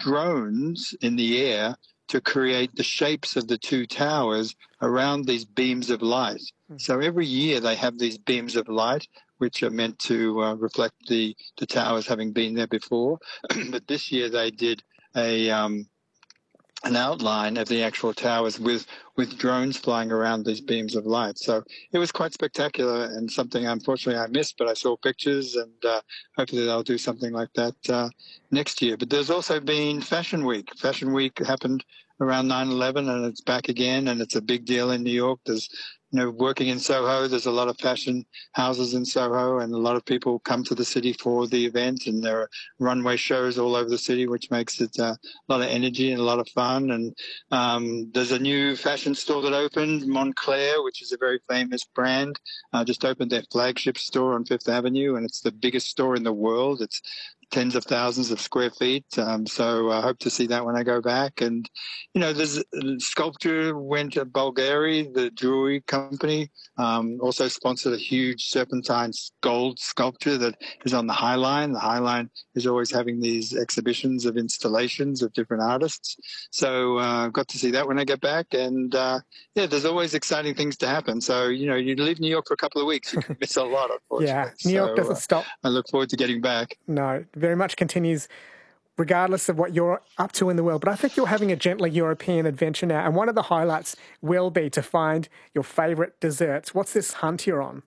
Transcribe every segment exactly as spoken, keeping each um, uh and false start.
drones in the air to create the shapes of the two towers around these beams of light. So every year they have these beams of light, which are meant to uh, reflect the, the towers having been there before. But this year they did a um, an outline of the actual towers with, with drones flying around these beams of light. So it was quite spectacular and something unfortunately I missed, but I saw pictures, and uh, hopefully they'll do something like that uh, next year. But there's also been Fashion Week. Fashion Week happened around nine eleven, and it's back again, and it's a big deal in New York. There's, you know, working in Soho, there's a lot of fashion houses in Soho, and a lot of people come to the city for the event, and there are runway shows all over the city, which makes it uh, a lot of energy and a lot of fun. And um, there's a new fashion store that opened, Montclair, which is a very famous brand, uh, just opened their flagship store on Fifth Avenue, and it's the biggest store in the world. It's tens of thousands of square feet. Um, so I hope to see that when I go back. And, you know, there's sculpture went to Bulgari, the jewelry company, um, also sponsored a huge serpentine gold sculpture that is on the High Line. The High Line is always having these exhibitions of installations of different artists. So I uh, got to see that when I get back. And, uh, yeah, there's always exciting things to happen. So, you know, you leave New York for a couple of weeks, you can miss a lot, unfortunately. Yeah, New York so, doesn't uh, stop. I look forward to getting back. No, very much continues regardless of what you're up to in the world. But I think you're having a gently European adventure now, and one of the highlights will be to find your favourite desserts. What's this hunt you're on?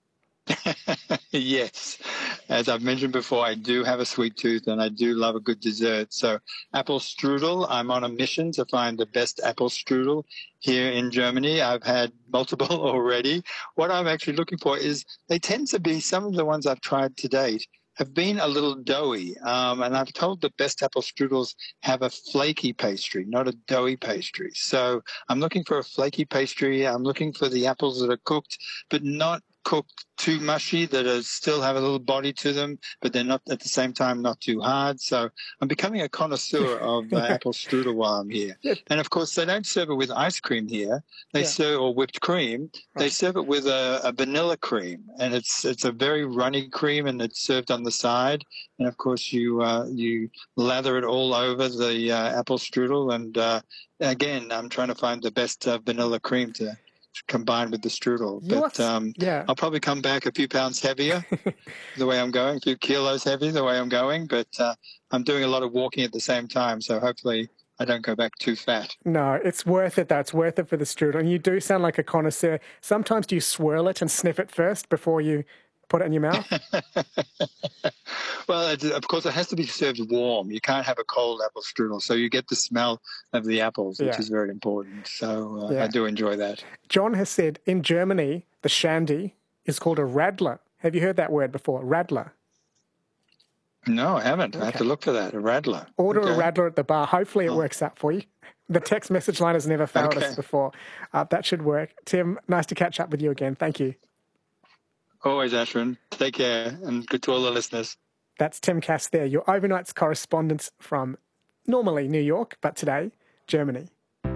Yes. As I've mentioned before, I do have a sweet tooth, and I do love a good dessert. So apple strudel, I'm on a mission to find the best apple strudel here in Germany. I've had multiple already. What I'm actually looking for is they tend to be, some of the ones I've tried to date have been a little doughy. Um, and I've told the best apple strudels have a flaky pastry, not a doughy pastry. So I'm looking for a flaky pastry. I'm looking for the apples that are cooked, but not cooked too mushy, that are, still have a little body to them, but they're not at the same time not too hard. So I'm becoming a connoisseur of uh, apple strudel while I'm here. Yeah. And of course, they don't serve it with ice cream here. They Yeah. serve, or whipped cream. They Right. serve it with a, a vanilla cream, and it's it's a very runny cream, and it's served on the side. And of course, you uh, you lather it all over the uh, apple strudel. And uh, again, I'm trying to find the best uh, vanilla cream to combined with the strudel. You But are- um, yeah. I'll probably come back a few pounds heavier the way I'm going, a few kilos heavy the way I'm going. But uh, I'm doing a lot of walking at the same time, so hopefully I don't go back too fat. No, it's worth it though. It's worth it for the strudel. And you do sound like a connoisseur. Sometimes do you swirl it and sniff it first before you put it in your mouth? Well, it, of course, it has to be served warm. You can't have a cold apple strudel, so you get the smell of the apples, which Yeah. is very important. So uh, Yeah. I do enjoy that. John has said in Germany, the shandy is called a Radler. Have you heard that word before? Radler. No, I haven't. I have Okay. to look for that, a Radler. Order Okay. a Radler at the bar. Hopefully it Oh. works out for you. The text message line has never failed us Okay. before. Uh, that should work. Tim, nice to catch up with you again. Thank you. Always, Ashwin. Take care, and good to all the listeners. That's Tim Cass there, your overnight's correspondent from normally New York, but today, Germany.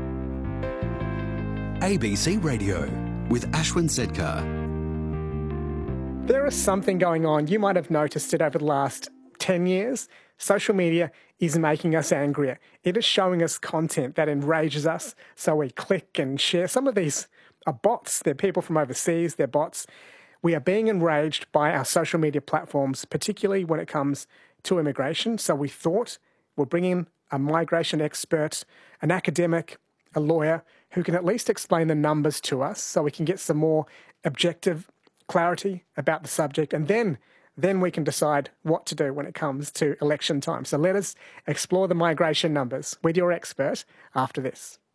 A B C Radio with Ashwin Sedkar. There is something going on. You might have noticed it over the last ten years. Social media is making us angrier. It is showing us content that enrages us, so we click and share. Some of these are bots. They're people from overseas. They're bots. We are being enraged by our social media platforms, particularly when it comes to immigration. So we thought we'll bring in a migration expert, an academic, a lawyer, who can at least explain the numbers to us so we can get some more objective clarity about the subject, and then then we can decide what to do when it comes to election time. So let us explore the migration numbers with your expert after this.